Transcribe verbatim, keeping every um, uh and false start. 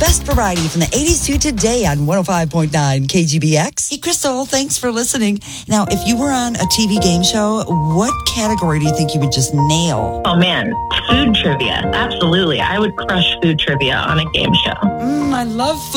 best variety from the eighties to today on one oh five point nine K G B X. Hey, Crystal, thanks for listening. Now, if you were on a T V game show, what category do you think you would just nail? Oh, man. Food trivia. Absolutely. I would crush food trivia on a game show. Mm, I love